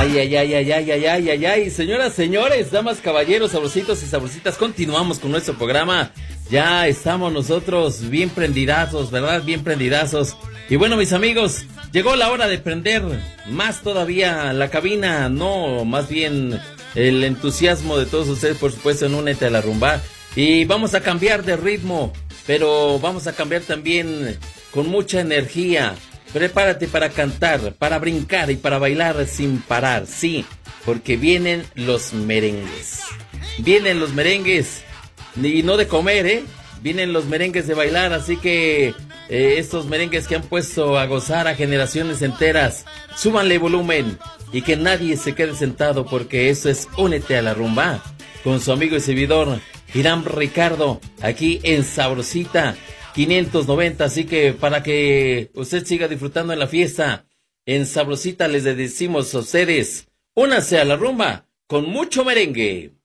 Ay, ay, ay, ay, ay, ay, ay, ay, ay, señoras, señores, damas, caballeros, sabrositos y sabrositas, continuamos con nuestro programa. Ya estamos nosotros bien prendidazos, ¿verdad? Bien prendidazos. Y bueno, mis amigos, llegó la hora de prender más todavía la cabina, no, más bien el entusiasmo de todos ustedes, por supuesto, en Únete a la Rumba. Y vamos a cambiar de ritmo, pero vamos a cambiar también con mucha energía. Prepárate para cantar, para brincar y para bailar sin parar, sí, porque vienen los merengues. Vienen los merengues, y no de comer, vienen los merengues de bailar, así que estos merengues que han puesto a gozar a generaciones enteras, súbanle volumen y que nadie se quede sentado, porque eso es Únete a la Rumba, con su amigo y servidor, Hiram Ricardo, aquí en Sabrosita 590, así que para que usted siga disfrutando en la fiesta, en Sabrosita les decimos a ustedes, únase a la rumba con mucho merengue.